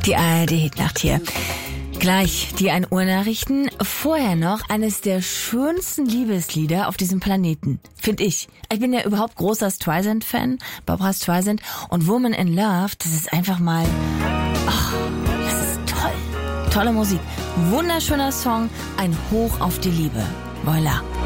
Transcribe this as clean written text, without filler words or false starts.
Die ARD-Hitnacht hier. Gleich die 1 Uhr Nachrichten. Vorher noch eines der schönsten Liebeslieder auf diesem Planeten. Finde ich. Ich bin ja überhaupt großer Streisand-Fan. Barbra Streisand. Und Woman in Love, das ist einfach mal... Ach, das ist toll. Tolle Musik. Wunderschöner Song. Ein Hoch auf die Liebe. Voilà.